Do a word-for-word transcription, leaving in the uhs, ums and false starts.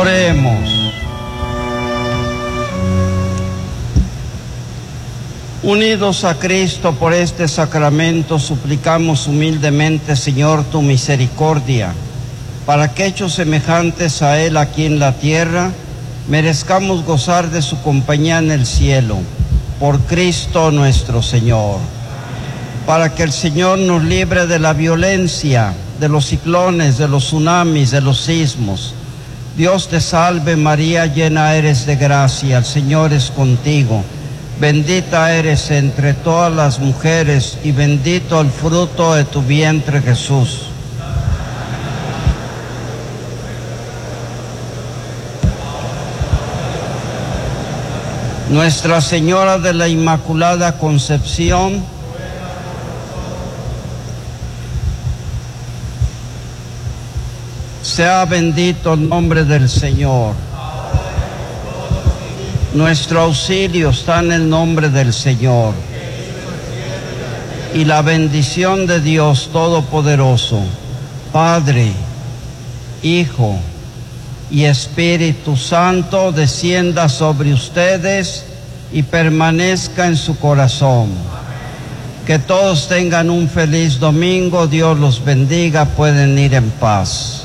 Oremos. Unidos a Cristo por este sacramento, suplicamos humildemente, Señor, tu misericordia, para que, hechos semejantes a Él aquí en la tierra, merezcamos gozar de su compañía en el cielo. Por Cristo nuestro Señor. Para que el Señor nos libre de la violencia, de los ciclones, de los tsunamis, de los sismos. Dios te salve María, llena eres de gracia, el Señor es contigo. Bendita eres entre todas las mujeres y bendito el fruto de tu vientre, Jesús. Nuestra Señora de la Inmaculada Concepción, sea bendito el nombre del Señor. Nuestro auxilio está en el nombre del Señor. Y la bendición de Dios Todopoderoso, Padre, Hijo y Espíritu Santo, descienda sobre ustedes y permanezca en su corazón. Que todos tengan un feliz domingo. Dios los bendiga. Pueden ir en paz.